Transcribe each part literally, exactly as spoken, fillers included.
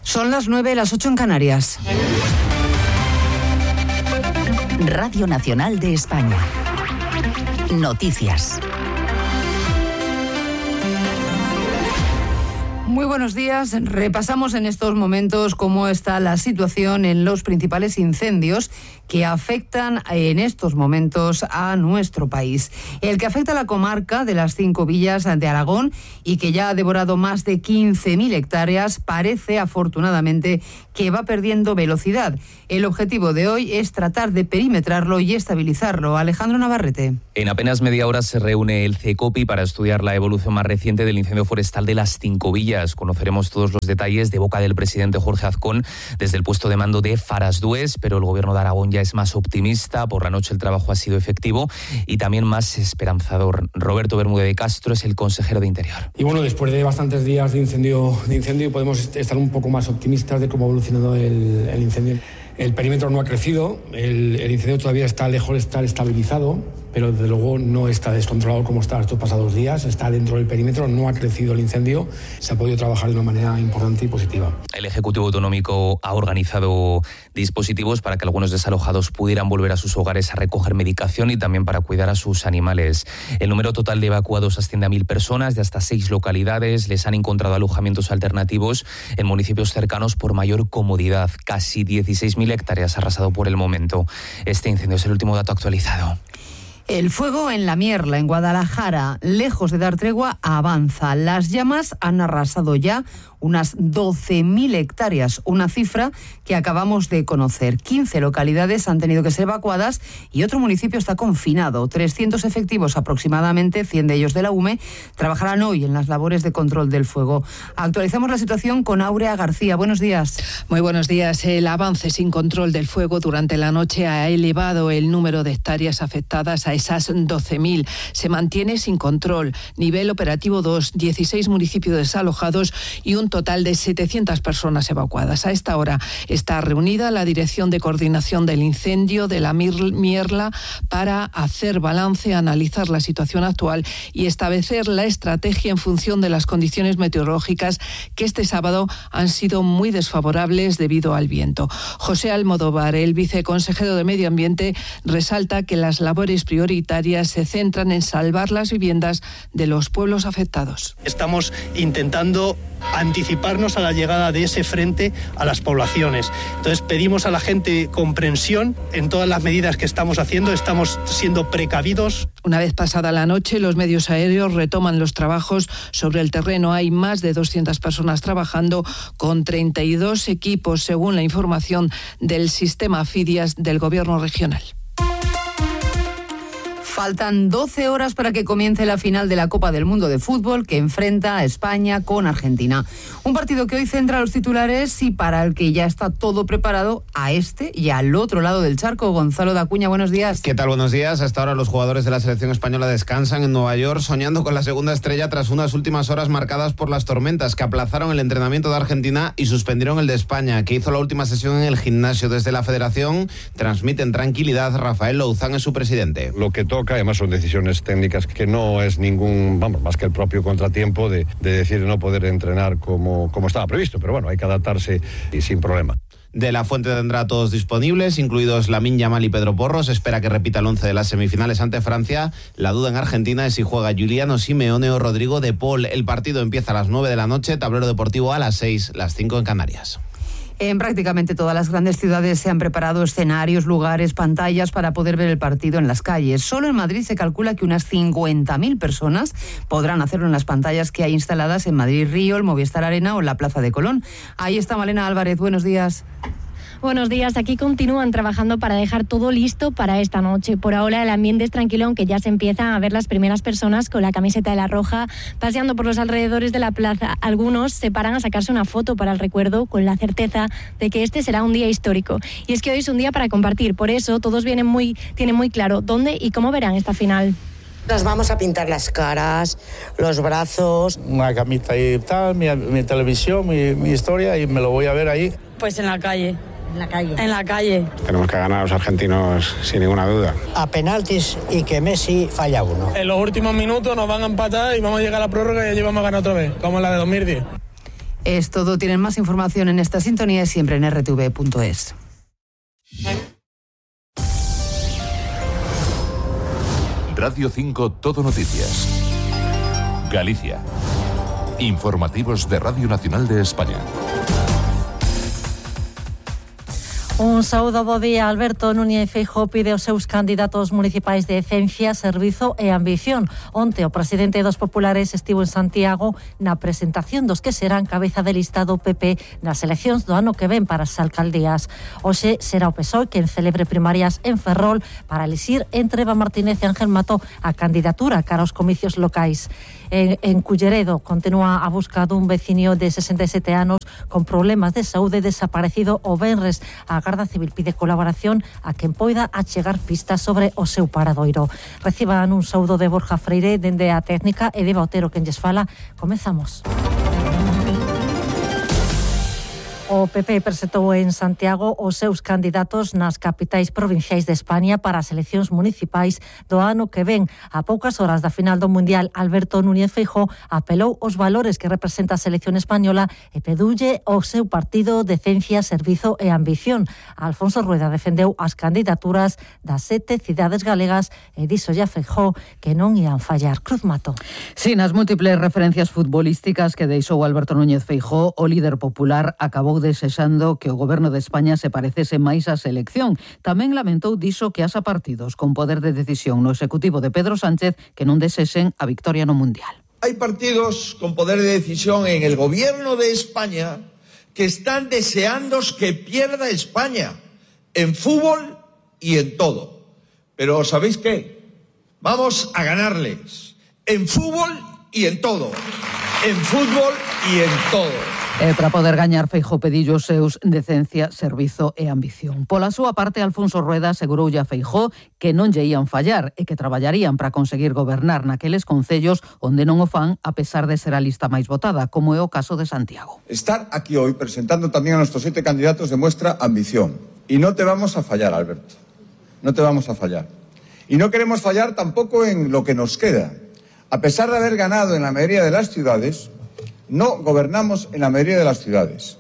Son las nueve, las ocho en Canarias. Radio Nacional de España. Noticias. Muy buenos días. Repasamos en estos momentos cómo está la situación en los principales incendios que afectan en estos momentos a nuestro país. El que afecta a la comarca de las cinco villas de Aragón y que ya ha devorado más de quince mil hectáreas parece, afortunadamente, que va perdiendo velocidad. El objetivo de hoy es tratar de perimetrarlo y estabilizarlo. Alejandro Navarrete. En apenas media hora se reúne el CECOPI para estudiar la evolución más reciente del incendio forestal de las cinco villas. Conoceremos todos los detalles de boca del presidente Jorge Azcón desde el puesto de mando de Farasdués, pero el gobierno de Aragón ya es más optimista. Por la noche el trabajo ha sido efectivo y también más esperanzador. Roberto Bermúdez de Castro es el consejero de Interior. Y bueno, después de bastantes días de incendio, de incendio podemos estar un poco más optimistas de cómo ha evolucionado el, el incendio. El perímetro no ha crecido, el, el incendio todavía está lejos de estar estabilizado, pero desde luego no está descontrolado como está estos pasados días, está dentro del perímetro, no ha crecido el incendio, se ha podido trabajar de una manera importante y positiva. El Ejecutivo Autonómico ha organizado dispositivos para que algunos desalojados pudieran volver a sus hogares a recoger medicación y también para cuidar a sus animales. El número total de evacuados asciende a mil personas de hasta seis localidades. Les han encontrado alojamientos alternativos en municipios cercanos por mayor comodidad. Casi dieciséis mil hectáreas arrasado por el momento. Este incendio es el último dato actualizado. El fuego en La Mierla, en Guadalajara, lejos de dar tregua, avanza. Las llamas han arrasado ya unas doce mil hectáreas, una cifra que acabamos de conocer. quince localidades han tenido que ser evacuadas y otro municipio está confinado. trescientos efectivos aproximadamente, cien de ellos de la U M E, trabajarán hoy en las labores de control del fuego. Actualizamos la situación con Áurea García. Buenos días. Muy buenos días. El avance sin control del fuego durante la noche ha elevado el número de hectáreas afectadas a esas doce mil. Se mantiene sin control. Nivel operativo dos, dieciséis municipios desalojados y un total de setecientas personas evacuadas. A esta hora está reunida la Dirección de Coordinación del Incendio de La Mierla para hacer balance, analizar la situación actual y establecer la estrategia en función de las condiciones meteorológicas que este sábado han sido muy desfavorables debido al viento. José Almodóvar, el viceconsejero de Medio Ambiente, resalta que las labores prioritarias se centran en salvar las viviendas de los pueblos afectados. Estamos intentando anticiparnos a la llegada de ese frente a las poblaciones. Entonces pedimos a la gente comprensión en todas las medidas que estamos haciendo, estamos siendo precavidos. Una vez pasada la noche, los medios aéreos retoman los trabajos sobre el terreno. Hay más de doscientas personas trabajando con treinta y dos equipos, según la información del sistema FIDIAS del Gobierno regional. Faltan doce horas para que comience la final de la Copa del Mundo de Fútbol que enfrenta a España con Argentina. Un partido que hoy centra los titulares y para el que ya está todo preparado a este y al otro lado del charco. Gonzalo Dacuña, buenos días. ¿Qué tal? Buenos días. Hasta ahora los jugadores de la selección española descansan en Nueva York soñando con la segunda estrella tras unas últimas horas marcadas por las tormentas que aplazaron el entrenamiento de Argentina y suspendieron el de España, que hizo la última sesión en el gimnasio. Desde la Federación transmiten tranquilidad. Rafael Louzán es su presidente. Lo que toca, además son decisiones técnicas que no es ningún, vamos, más que el propio contratiempo de, de decir no poder entrenar como, como estaba previsto, pero bueno, hay que adaptarse y sin problema. De la Fuente tendrá a todos disponibles, incluidos Lamine Yamal y Pedro Porro. Se espera que repita el once de las semifinales ante Francia. La duda en Argentina es si juega Giuliano Simeone o Rodrigo de Paul. El partido empieza a las nueve de la noche, tablero deportivo a las seis, las cinco en Canarias. En prácticamente todas las grandes ciudades se han preparado escenarios, lugares, pantallas para poder ver el partido en las calles. Solo en Madrid se calcula que unas cincuenta mil personas podrán hacerlo en las pantallas que hay instaladas en Madrid Río, el Movistar Arena o la Plaza de Colón. Ahí está Malena Álvarez, buenos días. Buenos días, aquí continúan trabajando para dejar todo listo para esta noche. Por ahora el ambiente es tranquilo, aunque ya se empiezan a ver las primeras personas con la camiseta de la Roja paseando por los alrededores de la plaza. Algunos se paran a sacarse una foto para el recuerdo con la certeza de que este será un día histórico. Y es que hoy es un día para compartir, por eso todos vienen muy, tienen muy claro dónde y cómo verán esta final. Nos vamos a pintar las caras, los brazos. Una camita y tal, mi, mi televisión, mi, mi historia, y me lo voy a ver ahí. Pues en la calle. En la calle. En la calle. Tenemos que ganar a los argentinos sin ninguna duda. A penaltis y que Messi falla uno. En los últimos minutos nos van a empatar y vamos a llegar a la prórroga y allí vamos a ganar otra vez, como la de dos mil diez. Es todo. Tienen más información en esta sintonía y siempre en r t v punto es. Radio cinco Todo Noticias. Galicia. Informativos de Radio Nacional de España. Un saúdo bo día. Alberto Núñez Feijóo pide aos seus candidatos municipais de Decencia, Servizo e Ambición. Onte o presidente dos populares estivo en Santiago na presentación dos que serán cabeza de lista do P P nas eleccións do ano que ven para as alcaldías. Hoxe será o P S O E quen celebre primarias en Ferrol para elixir entre Eva Martínez e Ángel Mato a candidatura cara aos comicios locais. En, en Culleredo continúa a busca dun veciño de sesenta e sete anos con problemas de saúde desaparecido o venres. A Garda Civil pide colaboración a quen poida achegar pistas sobre o seu paradoiro. Reciban un saúdo de Borja Freire dende a técnica e de Otero quen lles fala. Comezamos. O P P presentou en Santiago os seus candidatos nas capitais provinciais de España para as eleccións municipais do ano que ven. A poucas horas da final do Mundial, Alberto Núñez Feijóo apelou aos valores que representa a selección española e pedoulle ao seu partido Decencia, Servizo e Ambición. Alfonso Rueda defendeu as candidaturas das sete cidades galegas e díxolle a Feijóo que non ían fallar. Cruz Mato. Sí, nas múltiples referencias futbolísticas que deixou Alberto Núñez Feijóo, o líder popular acabou desexando que o goberno de España se parecese máis á selección. Tamén lamentou dixo que haxa partidos con poder de decisión no executivo de Pedro Sánchez que non desexen a victoria no Mundial. Hay partidos con poder de decisión en el gobierno de España que están deseando que pierda España en fútbol y en todo. Pero ¿sabéis qué? Vamos a ganarles en fútbol y en todo. En fútbol y en todo. E para poder gañar, Feijóo pediu os seus Decencia, Servizo e Ambición. Pola súa parte, Alfonso Rueda aseguroulle a Feijóo que non lle ían fallar e que traballarían para conseguir gobernar naqueles concellos onde non o fan a pesar de ser a lista máis votada, como é o caso de Santiago. Estar aquí hoy presentando también a nuestros siete candidatos demuestra ambición. Y no te vamos a fallar, Alberto. No te vamos a fallar. Y no queremos fallar tampoco en lo que nos queda. A pesar de haber ganado en la mayoría de las ciudades, no gobernamos en la mayoría de las ciudades.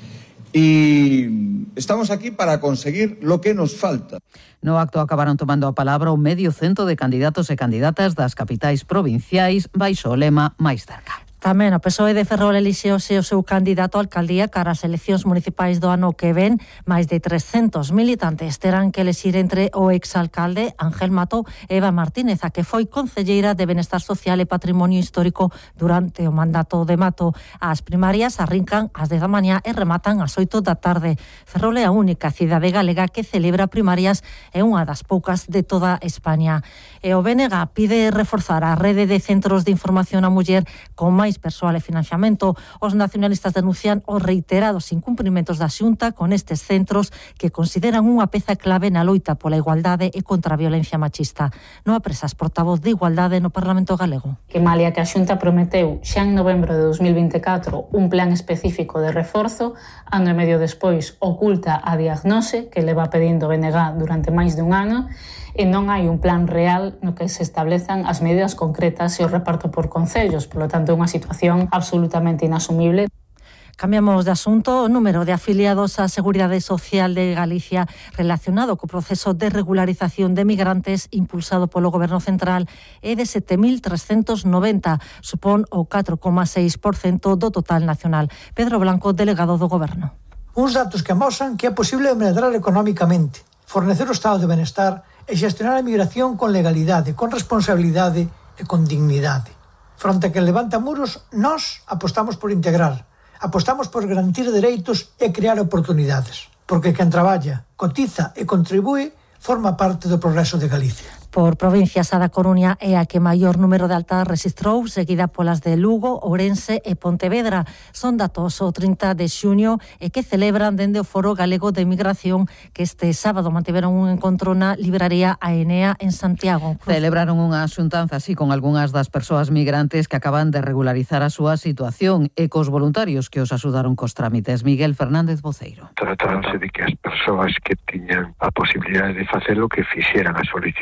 Y estamos aquí para conseguir lo que nos falta. No acto acabaron tomando a palabra o medio cento de candidatos e candidatas das capitais provinciais baixo o lema máis cerca. Tamén o P S O E de Ferrol elixeose o seu candidato a alcaldía cara ás eleccións municipais do ano que ven. Máis de trescentos militantes terán que elixir entre o exalcalde Ángel Mato e Eva Martínez, a que foi concelleira de Benestar Social e Patrimonio Histórico durante o mandato de Mato. As primarias arrincan ás dez da mañá e rematan ás oito da tarde. Ferrol é a única cidade galega que celebra primarias e unha das poucas de toda España. E o B N G pide reforzar a rede de centros de información á muller con máis persoal e financiamento. Os nacionalistas denuncian os reiterados incumprimentos da Xunta con estes centros que consideran unha peza clave na loita pola igualdade e contra a violencia machista. Noa Presas, portavoz de Igualdade no Parlamento Galego. Que malia que a Xunta prometeu xa en novembro de dos mil vinte e catro un plan específico de reforzo, ano e medio despois oculta a diagnose que leva pedindo B N G durante máis de un ano e non hai un plan real no que se establezan as medidas concretas e o reparto por concellos. Por lo tanto, é unha situación absolutamente inasumible. Cambiamos de asunto. O número de afiliados á Seguridade Social de Galicia relacionado co proceso de regularización de migrantes impulsado polo Goberno Central é de sete mil trescentos noventa, supón o catro coma seis por cento do total nacional. Pedro Blanco, delegado do Goberno. Uns datos que amosan que é posible medrar económicamente, fornecer o estado de benestar e xestionar a migración con legalidade, con responsabilidade e con dignidade. Fronte a que levanta muros, nós apostamos por integrar, apostamos por garantir dereitos e crear oportunidades, porque quen traballa, cotiza e contribúe forma parte do progreso de Galicia. Por provincias, a da Coruña é a que maior número de altas rexistrou, seguida polas de Lugo, Ourense e Pontevedra. Son datos o trinta de xuño e que celebran dende o Foro Galego de Migración, que este sábado mantiveron un encontro na libraría Aenea en Santiago. Celebraron unha xuntanza así con algunhas das persoas migrantes que acaban de regularizar a súa situación e cos voluntarios que os axudaron cos trámites. Miguel Fernández Boceiro. Tratándose de que as persoas que tiñan a posibilidade de facelo que fixeran a solicitud de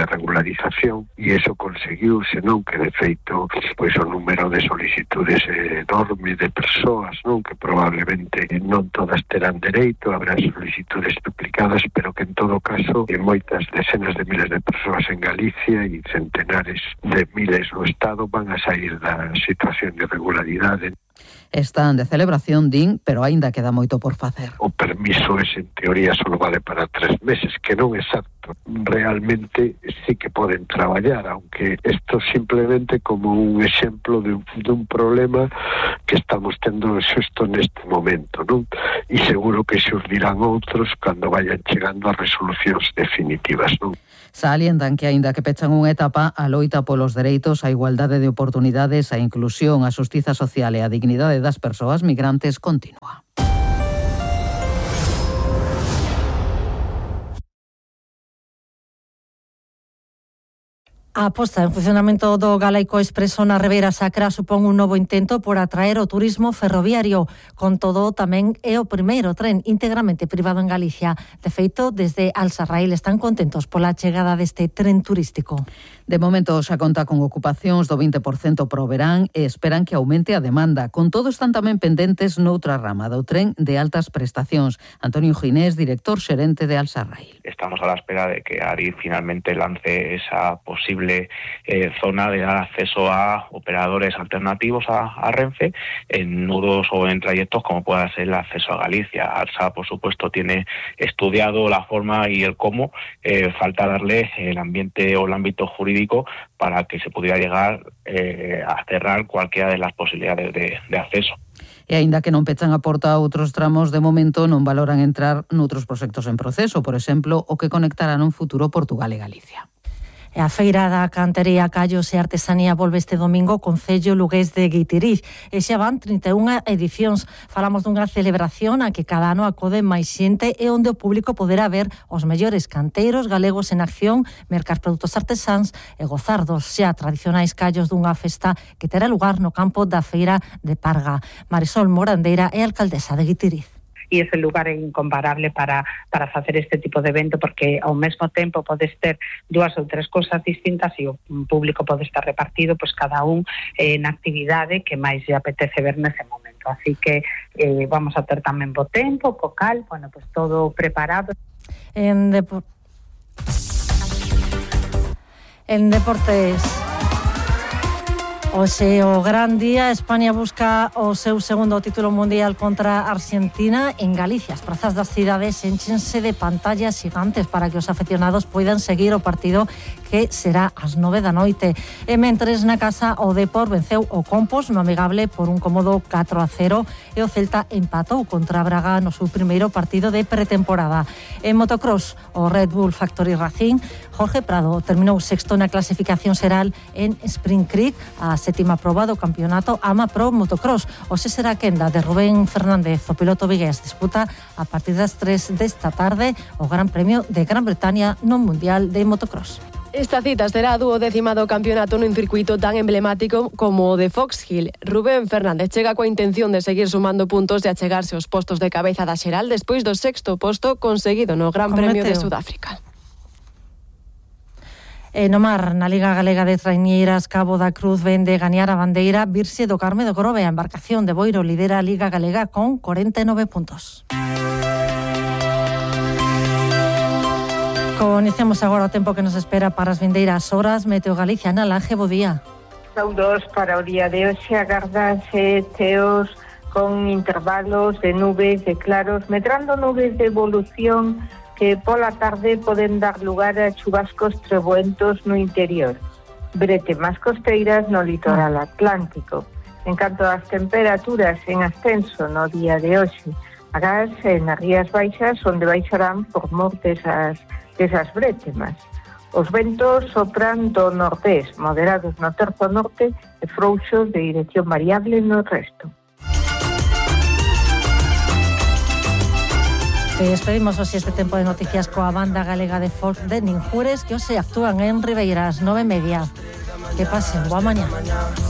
regularización, e iso conseguiu, senón que de feito pois o número de solicitudes é enorme de persoas, non, que probablemente non todas terán dereito, habrá solicitudes duplicadas, pero que en todo caso en moitas decenas de miles de persoas en Galicia e centenares de miles no Estado van a sair da situación de irregularidade. Están de celebración, din, pero aínda queda moito por facer. O permiso ese, en teoría, só vale para tres meses, que non é exacto. Realmente sí que poden traballar, aunque isto simplemente como un exemplo de un, de un problema que estamos tendo xusto neste momento, non? E seguro que se urdirán outros cando vayan chegando a resolucións definitivas, non? Salientan que aínda que pechan unha etapa, a loita polos dereitos, a igualdade de oportunidades, a inclusión, a xustiza social e a dignidade das persoas migrantes continúa. A posta en funcionamento do Galaico Expreso na Ribeira Sacra supón un novo intento por atraer o turismo ferroviario. Con todo, tamén é o primeiro tren íntegramente privado en Galicia. De feito, desde Alsarraíl están contentos pola chegada deste tren turístico. De momento xa conta con ocupacións do vinte por cento para o verán e esperan que aumente a demanda. Con todo, están tamén pendentes noutra rama do tren de altas prestacións. Antonio Ginés, director xerente de Alsarraíl. Estamos a la espera de que Adif finalmente lance esa posible Eh, zona de dar acceso a operadores alternativos a, a Renfe en nudos o en trayectos como pueda ser el acceso a Galicia. ARSA, por supuesto, tiene estudiado la forma y el cómo, eh, falta darle el ambiente o el ámbito jurídico para que se pudiera llegar eh, a cerrar cualquiera de las posibilidades de, de acceso. E aínda que non pechan a porta a outros tramos, de momento non valoran entrar noutros proxectos en proceso, por exemplo, o que conectará nun futuro Portugal e Galicia. E a Feira da Cantería, Callos e Artesanía volve este domingo con Concello Lugués de Guitiriz. E xa van trinta e unha edicións. Falamos dunha celebración a que cada ano acode máis xente e onde o público poderá ver os mellores canteiros galegos en acción, mercar produtos artesáns e gozar dos xa tradicionais callos dunha festa que terá lugar no campo da Feira de Parga. Marisol Morandeira é alcaldesa de Guitiriz. E ese lugar é incomparable para, para facer este tipo de evento, porque ao mesmo tempo podes ter dúas ou tres cousas distintas e o público pode estar repartido, pois cada un eh, na actividade que máis lle apetece ver nese momento. Así que eh, vamos a ter tamén bo tempo, co cal, bueno, pois todo preparado. En, depo... en deportes... Hoxe o gran día, España busca o seu segundo título mundial contra Argentina en Galicia. As prazas das cidades enchense de pantallas gigantes para que os afeccionados poidan seguir o partido que será ás nove da noite. E mentres na casa o Depor venceu o Compos no amigable por un cómodo catro a cero e o Celta empatou contra Braga no seu primeiro partido de pretemporada. En motocross, o Red Bull Factory Racing, Jorge Prado terminou sexto na clasificación xeral en Spring Creek, a sétima proba do campeonato AMA Pro Motocross. Hoxe será a quenda de Rubén Fernández, o piloto vigués. Disputa a partir das tres desta tarde o Gran Premio de Gran Bretaña no Mundial de Motocross. Esta cita será a duodécima do campeonato nun circuito tan emblemático como o de Fox Hill. Rubén Fernández chega coa intención de seguir sumando puntos e achegarse aos postos de cabeza da xeral despois do sexto posto conseguido no Gran Premio de Sudáfrica. E no mar, na Liga Galega de Traiñeiras, Cabo da Cruz vende gañar a bandeira Virxe do Carme do Grove. A embarcación de Boiro lidera a Liga Galega con corenta e nove puntos. Coñecemos agora o tempo que nos espera para as vindeiras horas. Meteo Galicia, Ana Laje, bo día. Saudos para o día de hoxe, agardanse teos con intervalos de nubes e claros, medrando nubes de evolución que pola tarde poden dar lugar a chubascos treboentos no interior. Bretemas costeiras no litoral atlántico. En canto ás temperaturas en ascenso no día de hoxe, agás nas Rías Baixas onde baixarán por mor desas, desas bretemas. Os ventos sopran do nordés, moderados no terzo norte e frouxos de dirección variable no resto. Despedimos hoxe este tempo de noticias coa banda galega de folk de Ninjures que hoxe actúan en Ribeiras, nove e media. Que pasen, boa mañá.